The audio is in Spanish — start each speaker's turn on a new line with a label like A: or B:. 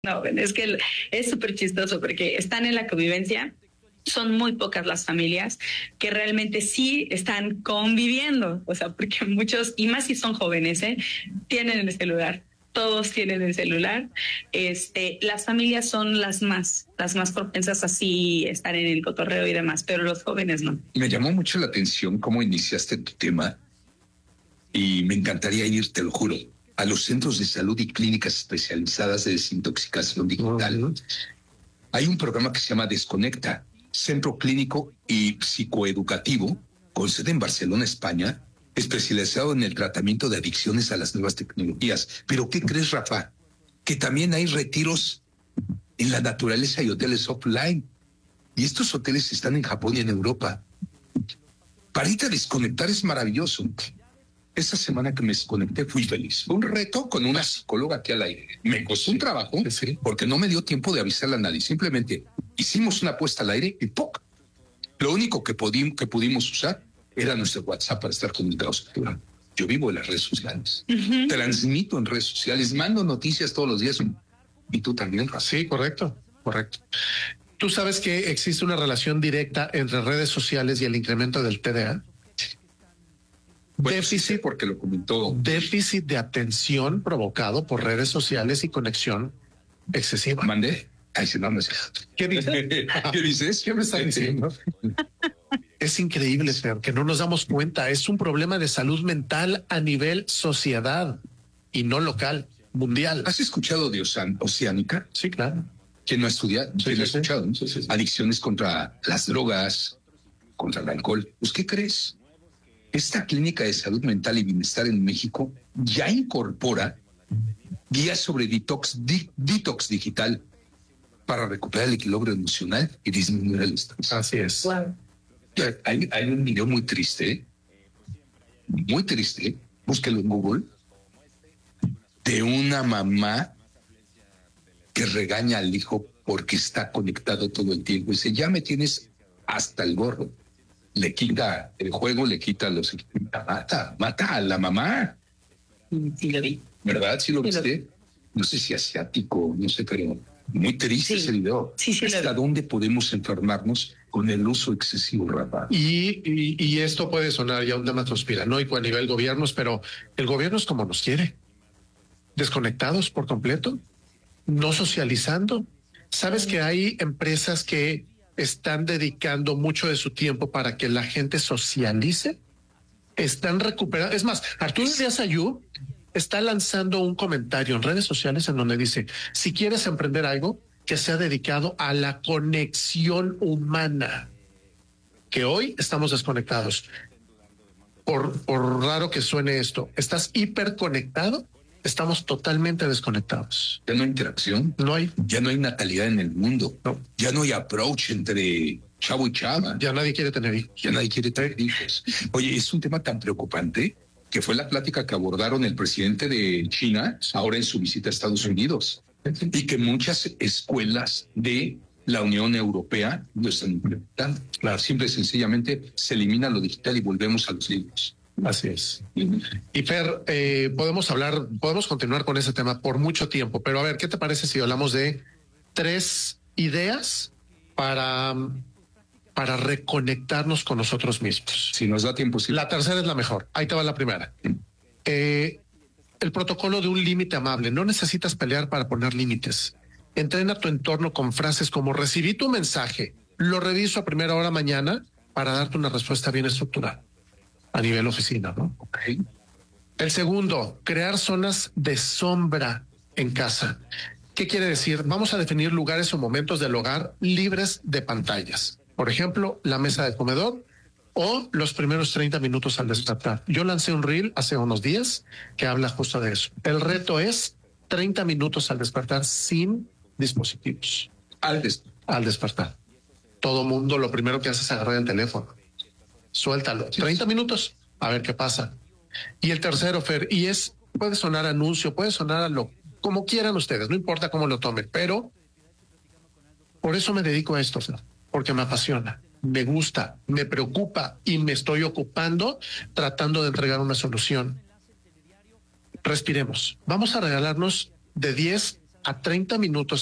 A: No, es que es súper chistoso porque están en la convivencia. Son muy pocas las familias que realmente sí están conviviendo, o sea, porque muchos, y más si son jóvenes, tienen el celular. Todos tienen el celular. Las familias son las más propensas así estar en el cotorreo y demás, pero los jóvenes no.
B: Me llamó mucho la atención cómo iniciaste tu tema y me encantaría ir, te lo juro, a los centros de salud y clínicas especializadas de desintoxicación digital. Hay un programa que se llama Desconecta, Centro Clínico y Psicoeducativo, con sede en Barcelona, España, especializado en el tratamiento de adicciones a las nuevas tecnologías. Pero ¿qué crees, Rafa? Que también hay retiros en la naturaleza y hoteles offline. Y estos hoteles están en Japón y en Europa. Para irte a desconectar es maravilloso. Esa semana que me desconecté fui feliz. Fue un reto con una psicóloga aquí al aire. Me costó un trabajo porque no me dio tiempo de avisarle a nadie. Simplemente hicimos una puesta al aire y ¡poc! Lo único que pudimos usar era nuestro WhatsApp para estar comunicados. Yo vivo en las redes sociales. Transmito en redes sociales, mando noticias todos los días. Y tú también, Rafa.
C: Sí, correcto. ¿Tú sabes que existe una relación directa entre redes sociales y el incremento del TDA?
B: Bueno, déficit, sí, porque lo comentó.
C: Déficit de atención provocado por redes sociales y conexión excesiva.
B: ¿Mandé? Ay, si no, no sé.
C: ¿Qué dices?
B: ¿Qué dices?
C: ¿Qué me estás diciendo? Es increíble, Fer, que no nos damos cuenta. Es un problema de salud mental a nivel sociedad y no local, mundial.
B: ¿Has escuchado de Oceánica?
C: Sí, claro.
B: ¿Quién no ha estudiado? ¿Quién no ha escuchado? Sí. Adicciones contra las drogas, contra el alcohol. Pues, ¿qué crees? Esta clínica de salud mental y bienestar en México ya incorpora guías sobre detox digital para recuperar el equilibrio emocional y disminuir el estrés.
C: Así es.
A: Wow.
B: Hay un video muy triste, búsquelo en Google, de una mamá que regaña al hijo porque está conectado todo el tiempo. Dice, ya me tienes hasta el gorro. Le quita el juego, le quita los... Mata a la mamá.
A: Sí lo vi.
B: ¿Verdad? ¿Sí lo viste? No sé si asiático, no sé, pero muy triste ese video.
A: Sí,
B: ¿Hasta dónde podemos enfermarnos con el uso excesivo, Rafa?
C: Y esto puede sonar ya un tema conspiranoico a nivel gobiernos, pero el gobierno es como nos quiere. Desconectados por completo, no socializando. ¿Sabes que hay empresas que están dedicando mucho de su tiempo para que la gente socialice? Están recuperando. Es más, Arturo Díaz Ayú está lanzando un comentario en redes sociales en donde dice, si quieres emprender algo que sea dedicado a la conexión humana, que hoy estamos desconectados. Por raro que suene esto, ¿estás hiperconectado? Estamos totalmente desconectados.
B: Ya no hay interacción.
C: No hay.
B: Ya no hay natalidad en el mundo.
C: No.
B: Ya no hay approach entre chavo y chava.
C: Ya nadie quiere tener hijos.
B: Ya nadie quiere tener hijos. Oye, es un tema tan preocupante que fue la plática que abordaron el presidente de China ahora en su visita a Estados Unidos y que muchas escuelas de la Unión Europea lo están implementando. Claro, simple y sencillamente se elimina lo digital y volvemos a los libros.
C: Así es. Y Fer, podemos continuar con ese tema por mucho tiempo, pero a ver, ¿qué te parece si hablamos de 3 ideas para reconectarnos con nosotros mismos?
B: Si nos da tiempo, sí.
C: La tercera es la mejor. Ahí te va la primera. El protocolo de un límite amable. No necesitas pelear para poner límites. Entrena tu entorno con frases como recibí tu mensaje, lo reviso a primera hora mañana para darte una respuesta bien estructurada a nivel oficina, ¿no?
B: Okay.
C: El segundo, crear zonas de sombra en casa. ¿Qué quiere decir? Vamos a definir lugares o momentos del hogar libres de pantallas. Por ejemplo, la mesa de comedor o los primeros 30 minutos al despertar. Yo lancé un reel hace unos días que habla justo de eso. El reto es 30 minutos al despertar sin dispositivos. Al despertar. Todo mundo lo primero que hace es agarrar el teléfono. Suéltalo. 30 minutos. A ver qué pasa. Y el tercero, Fer, puede sonar anuncio, puede sonar como quieran ustedes, no importa cómo lo tomen, pero por eso me dedico a esto, Fer, porque me apasiona, me gusta, me preocupa y me estoy ocupando tratando de entregar una solución. Respiremos. Vamos a regalarnos de 10 a 30 minutos